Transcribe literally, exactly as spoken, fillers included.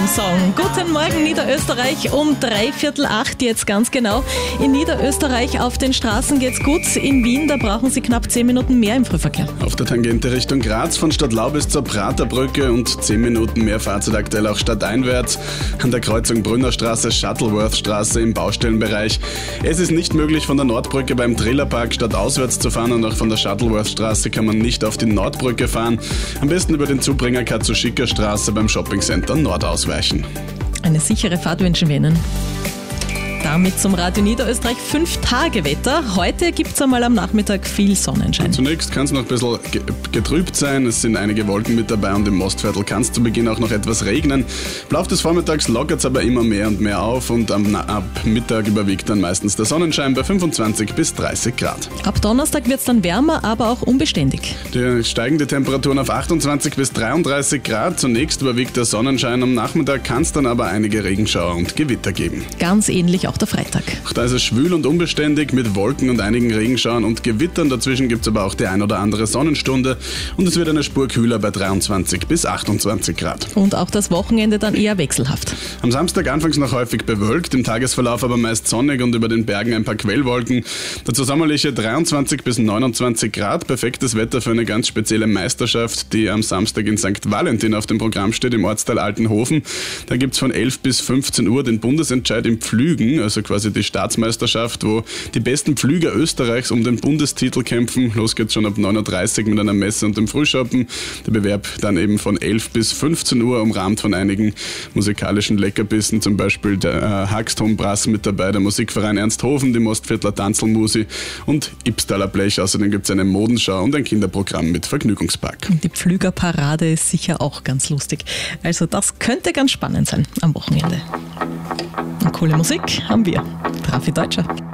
dem Song. Guten Morgen Niederösterreich, um dreiviertel acht jetzt ganz genau. In Niederösterreich auf den Straßen geht's gut. In Wien, da brauchen Sie knapp zehn Minuten mehr im Frühverkehr. Auf der Tangente Richtung Graz von Stadtlau bis zur Praterbrücke und zehn Minuten mehr Fahrzeit aktuell auch stadteinwärts. An der Kreuzung Brünnerstraße, Shuttleworth-Straße im Baustellenbereich. Es ist nicht möglich, von der Nordbrücke beim Trailerpark stadtauswärts zu fahren und auch von der Shuttleworth-Straße kann man nicht auf die Nordbrücke fahren. Am besten über den Zubringer Katzuschika Straße beim Shoppingcenter Nord ausweichen. Eine sichere Fahrt wünschen wir Ihnen. Damit zum Radio Niederösterreich fünf Tage Wetter. Heute gibt es einmal am Nachmittag viel Sonnenschein. Zunächst kann es noch ein bisschen getrübt sein. Es sind einige Wolken mit dabei und im Mostviertel kann es zu Beginn auch noch etwas regnen. Im Laufe des Vormittags lockert es aber immer mehr und mehr auf und am, ab Mittag überwiegt dann meistens der Sonnenschein bei fünfundzwanzig bis dreißig Grad. Ab Donnerstag wird es dann wärmer, aber auch unbeständig. Die steigende Temperaturen auf achtundzwanzig bis dreiunddreißig Grad. Zunächst überwiegt der Sonnenschein. Am Nachmittag kann es dann aber einige Regenschauer und Gewitter geben. Ganz ähnlich auch der Freitag. Auch da ist es schwül und unbeständig mit Wolken und einigen Regenschauern und Gewittern. Dazwischen gibt es aber auch die ein oder andere Sonnenstunde und es wird eine Spur kühler bei dreiundzwanzig bis achtundzwanzig Grad. Und auch das Wochenende dann eher wechselhaft. Am Samstag anfangs noch häufig bewölkt, im Tagesverlauf aber meist sonnig und über den Bergen ein paar Quellwolken. Dazu sommerliche dreiundzwanzig bis neunundzwanzig Grad. Perfektes Wetter für eine ganz spezielle Meisterschaft, die am Samstag in Sankt Valentin auf dem Programm steht, im Ortsteil Altenhofen. Da gibt es von elf bis fünfzehn Uhr den Bundesentscheid im Pflügen, also quasi die Staatsmeisterschaft, wo die besten Pflüger Österreichs um den Bundestitel kämpfen. Los geht's schon ab neun Uhr dreißig mit einer Messe und dem Frühschoppen. Der Bewerb dann eben von elf bis fünfzehn Uhr, umrahmt von einigen musikalischen Leckerbissen, zum Beispiel der äh, Haxton Brass mit dabei, der Musikverein Ernsthofen, die Mostviertler Tanzelmusi und Ibstaler Blech. Außerdem gibt es eine Modenschau und ein Kinderprogramm mit Vergnügungspark. Die Pflügerparade ist sicher auch ganz lustig. Also das könnte ganz spannend sein am Wochenende. Und coole Musik haben wir. Raffi Deutscher.